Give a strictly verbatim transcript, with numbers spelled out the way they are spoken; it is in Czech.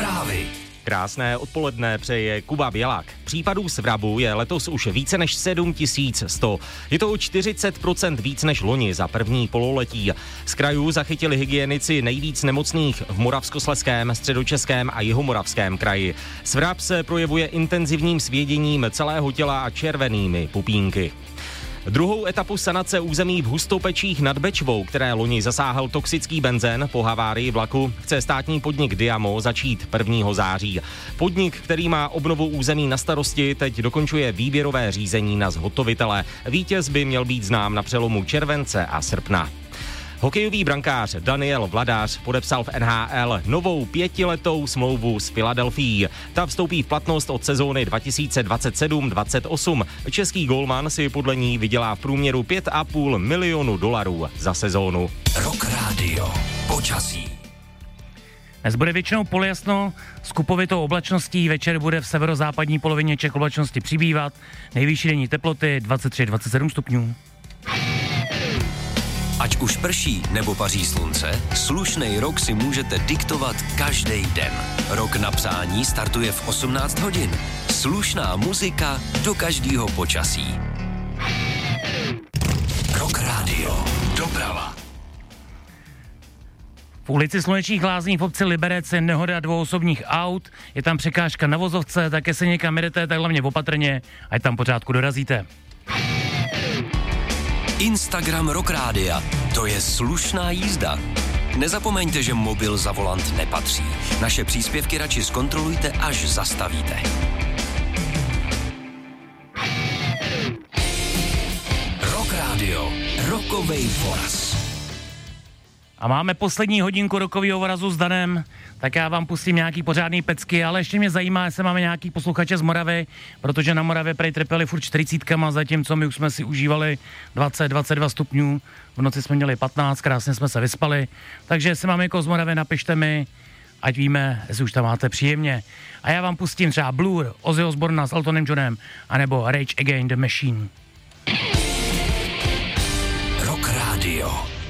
Zprávy. Krásné odpoledne přeje Kuba Bělák. Případů svrabu je letos už více než sedm tisíc sto. Je to o čtyřicet procent víc než loni za první pololetí. Z krajů zachytili hygienici nejvíc nemocných v Moravskoslezském, Středočeském a Jihomoravském kraji. Svrab se projevuje intenzivním svěděním celého těla a červenými pupínky. Druhou etapu sanace území v Hustopečích nad Bečvou, které loni zasáhl toxický benzén po havárii vlaku, chce státní podnik Diamo začít prvního září. Podnik, který má obnovu území na starosti, teď dokončuje výběrové řízení na zhotovitele. Vítěz by měl být znám na přelomu července a srpna. Hokejový brankář Daniel Vladař podepsal v N H L novou pětiletou smlouvu s Filadelfií. Ta vstoupí v platnost od sezóny dva tisíce dvacet sedm dvacet osm. Český gólman si podle ní vydělá v průměru pět a půl milionu dolarů za sezónu. Rock Radio. Počasí. Dnes bude většinou polojasno, s kupovitou oblačností, večer bude v severozápadní polovině Čech oblačnosti přibývat, nejvyšší denní teploty dvacet tři dvacet sedm stupňů. Ať už prší nebo paří slunce, slušnej rok si můžete diktovat každý den. Rok na přání startuje v osmnáct hodin. Slušná muzika do každého počasí. Rock Radio. Doprava. V ulici Slunečních Lázní v obci Liberec je nehoda dvou osobních aut, je tam překážka na vozovce, také se někam jedete, tak hlavně opatrně, ať tam pořádku dorazíte. Instagram Rock Rádia. To je slušná jízda. Nezapomeňte, že mobil za volant nepatří. Naše příspěvky radši zkontrolujte, až zastavíte. Rock Radio. Rokovej voraz. A máme poslední hodinku rokového vorazu s Danem, tak já vám pustím nějaký pořádný pecky, ale ještě mě zajímá, jestli máme nějaký posluchače z Moravy, protože na Moravě prej trpěli furt čtyřicítkama, zatímco my už jsme si užívali dvacet dvacet dva stupňů, v noci jsme měli patnáct, krásně jsme se vyspali, takže jestli máme jako z Moravy, napište mi, ať víme, jestli už tam máte příjemně. A já vám pustím třeba Blur, Ozzy Osbourna s Eltonem Johnem, anebo Rage Against the Machine. Rock Radio.